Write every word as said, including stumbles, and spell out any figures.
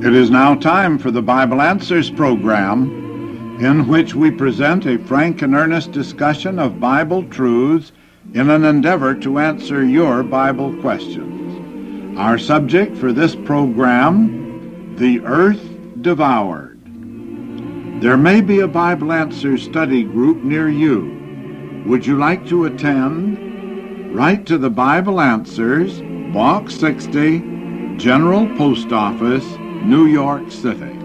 It is now time for the Bible Answers program, in which we present a frank and earnest discussion of Bible truths in an endeavor to answer your Bible questions. Our subject for this program, The Earth Devoured. There may be a Bible Answers study group near you. Would you like to attend? Write to the Bible Answers, Box sixty, General Post Office, New York City.